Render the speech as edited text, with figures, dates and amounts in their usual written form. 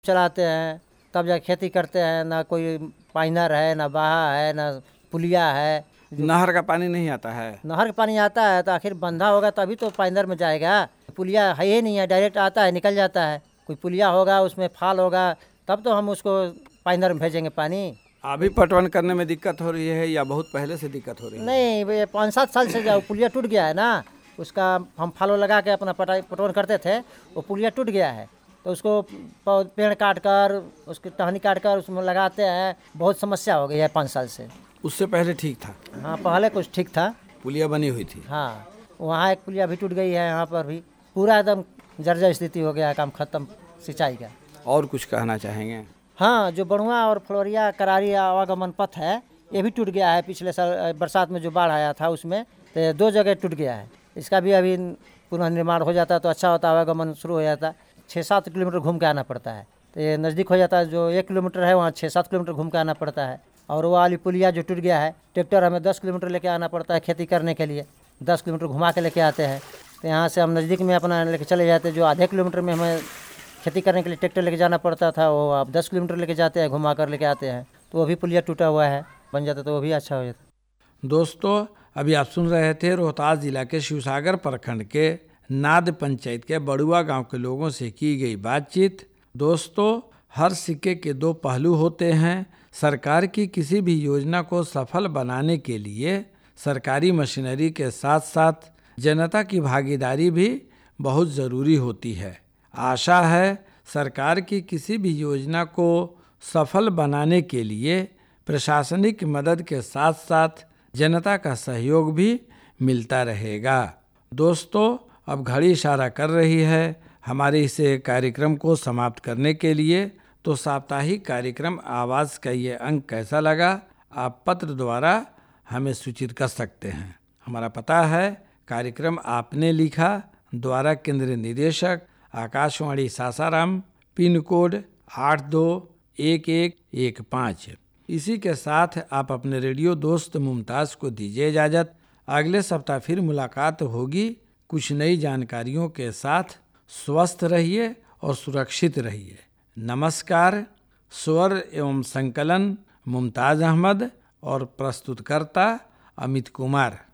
चलाते हैं तब जा खेती करते हैं। ना कोई पाइनर है, ना बाहा है, ना पुलिया है। नहर का पानी नहीं आता है? नहर का पानी आता है तो आखिर बंधा होगा तभी तो पाइनर में जाएगा। पुलिया है ही नहीं है, डायरेक्ट आता है निकल जाता है। कोई पुलिया होगा, उसमें फाल होगा, तब तो हम उसको पाइनर में भेजेंगे पानी। अभी पटवन करने में दिक्कत हो रही है या बहुत पहले से दिक्कत हो रही है? नहीं, ये 5-7 साल से जो पुलिया टूट गया है ना, उसका हम फालो लगा के अपना पटवन करते थे, वो पुलिया टूट गया है तो उसको पेड़ काट कर, उसकी टहनी काट कर उसमें लगाते हैं। बहुत समस्या हो गई है 5 साल से। उससे पहले ठीक था? हाँ, पहले कुछ ठीक था, पुलिया बनी हुई थी। हाँ, वहाँ एक पुलिया भी टूट गई है, यहाँ पर भी पूरा एकदम जर्जर स्थिति हो गया है, काम खत्म सिंचाई का। और कुछ कहना चाहेंगे? हाँ, जो बड़ुआ और फ्लोरिया करारी आवागमन पथ है, ये भी टूट गया है। पिछले साल बरसात में जो बाढ़ आया था उसमें तो 2 जगह टूट गया है। इसका भी अभी पुनः निर्माण हो जाता तो अच्छा होता, आवागमन शुरू हो जाता। 6-7 किलोमीटर घूम के आना पड़ता है, तो ये नज़दीक हो जाता है। जो 1 किलोमीटर है वहाँ 6-7 किलोमीटर घूम के आना पड़ता है। और वो वाली पुलिया जो टूट गया है, ट्रैक्टर हमें 10 किलोमीटर लेके आना पड़ता है खेती करने के लिए। 10 किलोमीटर घुमा के लेके आते हैं, तो यहाँ से हम नज़दीक में अपना लेके चले जाते हैं। जो आधे किलोमीटर में हमें खेती करने के लिए ट्रैक्टर लेके जाना पड़ता था, वो आप 10 किलोमीटर लेके जाते हैं, घुमा कर लेके आते हैं। तो वो भी पुलिया टूटा हुआ है, बन जाता तो वो भी अच्छा हो जाता। दोस्तों, अभी आप सुन रहे थे रोहतास जिला के शिवसागर प्रखंड के नाद पंचायत के बड़ुआ गांव के लोगों से की गई बातचीत। दोस्तों, हर सिक्के के 2 पहलू होते हैं। सरकार की किसी भी योजना को सफल बनाने के लिए सरकारी मशीनरी के साथ साथ जनता की भागीदारी भी बहुत ज़रूरी होती है। आशा है सरकार की किसी भी योजना को सफल बनाने के लिए प्रशासनिक मदद के साथ साथ जनता का सहयोग भी मिलता रहेगा। दोस्तों, अब घड़ी इशारा कर रही है हमारे इस कार्यक्रम को समाप्त करने के लिए। तो साप्ताहिक कार्यक्रम आवाज़ का ये अंक कैसा लगा, आप पत्र द्वारा हमें सूचित कर सकते हैं। हमारा पता है कार्यक्रम आपने लिखा, द्वारा केंद्रीय निदेशक आकाशवाणी सासाराम, पिन कोड 821115। इसी के साथ आप अपने रेडियो दोस्त मुमताज़ को दीजिए इजाज़त। अगले सप्ताह फिर मुलाकात होगी कुछ नई जानकारियों के साथ। स्वस्थ रहिए और सुरक्षित रहिए। नमस्कार। स्वर एवं संकलन मुमताज़ अहमद और प्रस्तुतकर्ता अमित कुमार।